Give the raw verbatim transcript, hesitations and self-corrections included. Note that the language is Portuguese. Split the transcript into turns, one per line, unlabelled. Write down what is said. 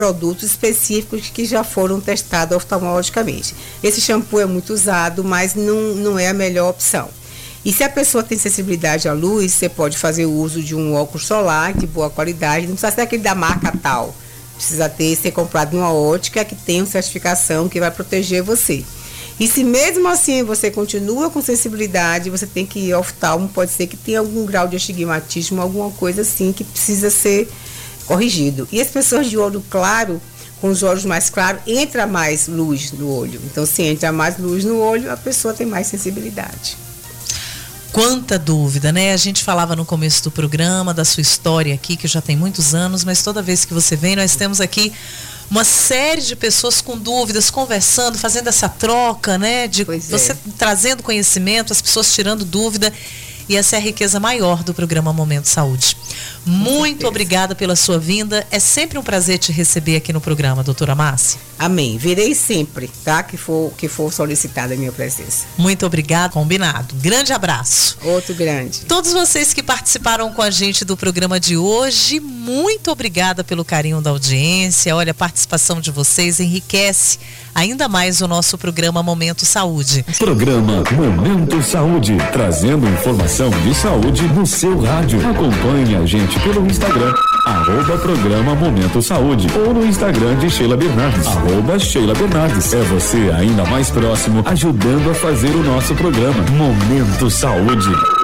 produtos específicos que já foram testados oftalmologicamente. Esse shampoo é muito usado, mas não, não é a melhor opção. E se a pessoa tem sensibilidade à luz, você pode fazer o uso de um óculos solar de boa qualidade, não precisa ser aquele da marca tal. Precisa ter, ser comprado numa ótica que tem uma certificação que vai proteger você. E se mesmo assim você continua com sensibilidade, você tem que ir ao oftalmo, pode ser que tenha algum grau de astigmatismo, alguma coisa assim que precisa ser corrigido. E as pessoas de olho claro, com os olhos mais claros, entra mais luz no olho. Então, se entra mais luz no olho, a pessoa tem mais sensibilidade.
Quanta dúvida, né? A gente falava no começo do programa da sua história aqui, que já tem muitos anos, mas toda vez que você vem, nós temos aqui uma série de pessoas com dúvidas, conversando, fazendo essa troca, né? De
Pois
você
é.
trazendo conhecimento, as pessoas tirando dúvida. E essa é a riqueza maior do programa Momento Saúde. Muito obrigada pela sua vinda. É sempre um prazer te receber aqui no programa, doutora Márcia.
Amém. Virei sempre, tá? Que for, que for solicitada a minha presença.
Muito obrigada. Combinado. Grande abraço.
Outro grande.
Todos vocês que participaram com a gente do programa de hoje, muito obrigada pelo carinho da audiência. Olha, a participação de vocês enriquece ainda mais o nosso programa Momento Saúde.
Programa Momento Saúde, trazendo informação de saúde no seu rádio. Acompanhe a gente pelo Instagram, arroba programa Momento Saúde, ou no Instagram de Sheila Bernardes, arroba Sheila Bernardes. É você ainda mais próximo, ajudando a fazer o nosso programa Momento Saúde.